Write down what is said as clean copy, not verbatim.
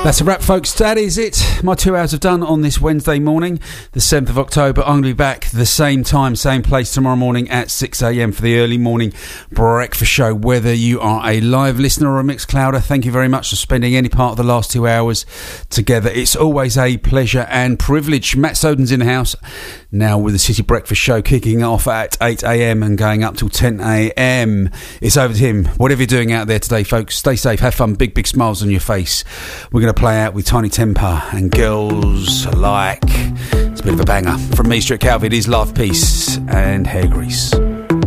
That's a wrap, folks. That is it. My 2 hours have done on this Wednesday morning, the 7th of October. I'm going to be back the same time, same place tomorrow morning at 6 a.m. for the early morning breakfast show. Whether you are a live listener or a Mixclouder, thank you very much for spending any part of the last 2 hours together. It's always a pleasure and privilege. Matt Soden's in the house now with the City Breakfast Show kicking off at 8 a.m. and going up till 10 a.m. It's over to him. Whatever you're doing out there today, folks, stay safe, have fun, big smiles on your face. We're going to play out with Tiny Temper and Girls Like. It's a bit of a banger. From me, Stuart Calvin, it is Love, Peace and Hair Grease.